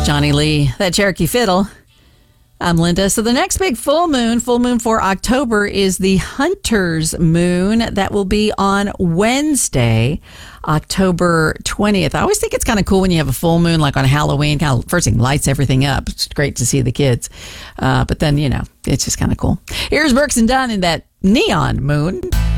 Johnny Lee, that Cherokee Fiddle. I'm Linda. So the next big full moon for October is the Hunter's Moon. That will be on Wednesday, October 20th. I always think it's kind of cool when you have a full moon, like on Halloween, kind of first thing lights everything up. It's great to see the kids. But then, it's just kind of cool. Here's Brooks and Dunn in that neon moon.